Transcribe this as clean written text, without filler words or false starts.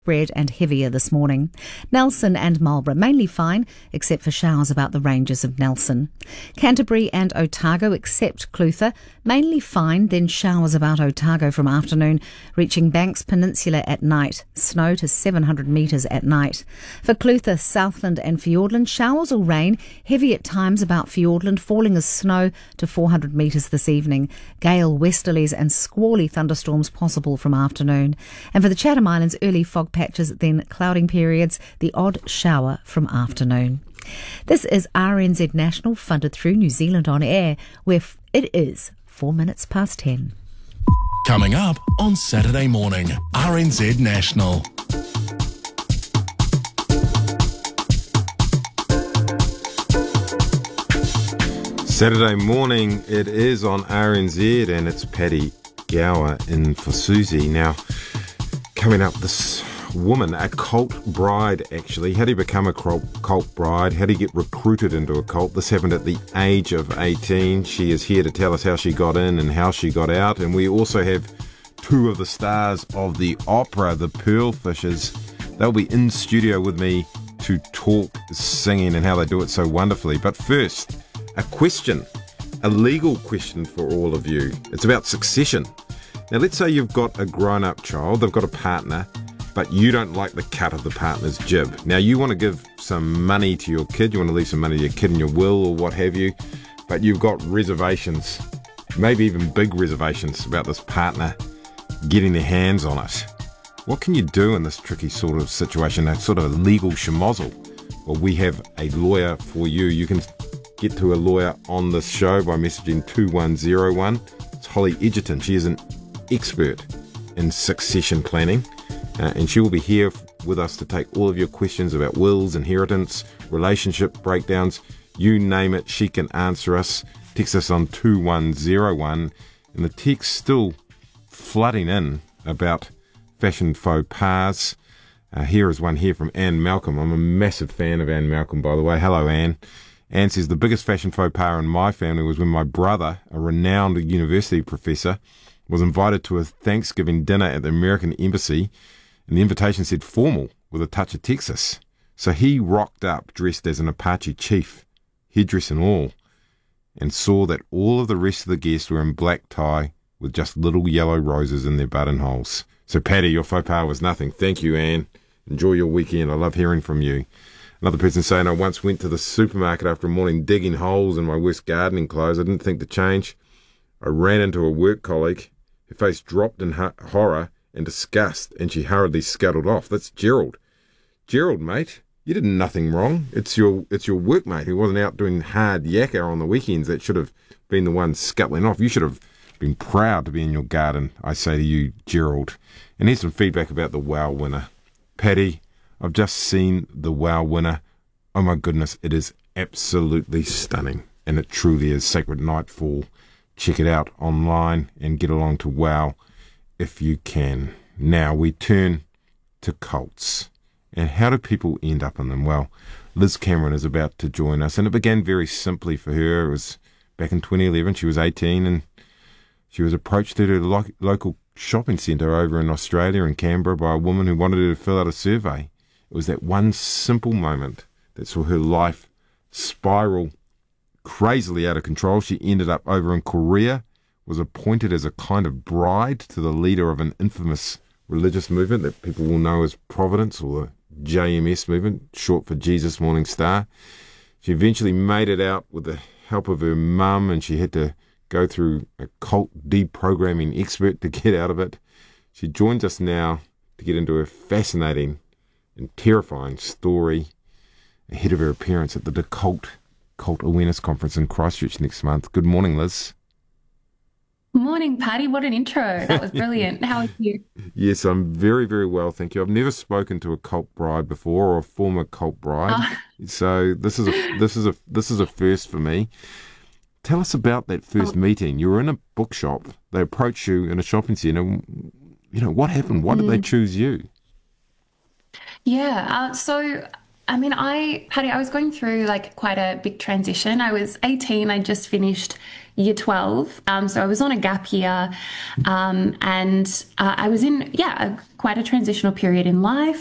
Spread and heavier this morning. Nelson and Marlborough mainly fine, except for showers about the ranges of Nelson. Canterbury and Otago, except Clutha, mainly fine, then showers about Otago from afternoon, reaching Banks Peninsula at night. Snow to 700 metres at night. For Clutha, Southland and Fiordland, showers or rain, heavy at times about Fiordland, falling as snow to 400 metres this evening. Gale westerlies and squally thunderstorms possible from afternoon. And for the Chatham Islands, early fog patches, then clouding periods, the odd shower from afternoon. This is RNZ National, funded through New Zealand On Air, where it is 4 minutes past 10. Coming up on Saturday morning, RNZ National. Saturday morning, it is on RNZ, and it's Paddy Gower in for Susie. Now, coming up, this woman, a cult bride actually. How do you become a cult bride? How do you get recruited into a cult? This happened at the age of 18. She is here to tell us how she got in and how she got out. And we also have two of the stars of the opera, the Pearlfishers. They'll be in studio with me to talk singing and how they do it so wonderfully. But first, a question, a legal question for all of you. It's about succession. Now, let's say you've got a grown-up child, they've got a partner, but you don't like the cut of the partner's jib. Now, you want to give some money to your kid, you want to leave some money to your kid in your will or what have you, but you've got reservations, maybe even big reservations about this partner getting their hands on it. What can you do in this tricky sort of situation, a sort of a legal schmozzle? Well, we have a lawyer for you. You can get to a lawyer on this show by messaging 2101. It's Holly Edgerton. She is an expert in succession planning. And she will be here with us to take all of your questions about wills, inheritance, relationship breakdowns. You name it, she can answer us. Text us on 2101. And the text still flooding in about fashion faux pas. Here is one here from Anne Malcolm. I'm a massive fan of Anne Malcolm, by the way. Hello, Anne. Anne says, the biggest fashion faux pas in my family was when my brother, a renowned university professor, was invited to a Thanksgiving dinner at the American Embassy. And the invitation said formal with a touch of Texas. So he rocked up dressed as an Apache chief, headdress and all, and saw that all of the rest of the guests were in black tie with just little yellow roses in their buttonholes. So Paddy, your faux pas was nothing. Thank you, Anne. Enjoy your weekend. I love hearing from you. Another person saying, I once went to the supermarket after a morning digging holes in my worst gardening clothes. I didn't think to change. I ran into a work colleague. Her face dropped in horror and disgust, and she hurriedly scuttled off. That's Gerald. Gerald, mate, you did nothing wrong. It's your workmate who wasn't out doing hard yakka on the weekends that should have been the one scuttling off. You should have been proud to be in your garden, I say to you, Gerald. And here's some feedback about the WOW winner. Paddy, I've just seen the WOW winner. Oh my goodness, it is absolutely stunning. And it truly is. Sacred Nightfall. Check it out online and get along to WOW if you can. Now we turn to cults. And how do people end up in them? Well, Liz Cameron is about to join us. And it began very simply for her. It was back in 2011. She was 18 and she was approached at a local shopping centre over in Australia, in Canberra, by a woman who wanted her to fill out a survey. It was that one simple moment that saw her life spiral crazily out of control. She ended up over in Korea, was appointed as a kind of bride to the leader of an infamous religious movement that people will know as Providence, or the JMS movement, short for Jesus Morning Star. She eventually made it out with the help of her mum, and she had to go through a cult deprogramming expert to get out of it. She joins us now to get into her fascinating and terrifying story ahead of her appearance at the Cult Awareness Conference in Christchurch next month. Good morning, Liz. Morning, Paddy. What an intro. That was brilliant. How are you? Yes, I'm very, very well, thank you. I've never spoken to a cult bride before, or a former cult bride. So this is a first for me. Tell us about that first meeting. You were in a bookshop. They approached you in a shopping centre. You know, what happened? Why did they choose you? Yeah. So Patty, I was going through like quite a big transition. I was 18, I just finished year 12. So I was on a gap year, and I was in, quite a transitional period in life.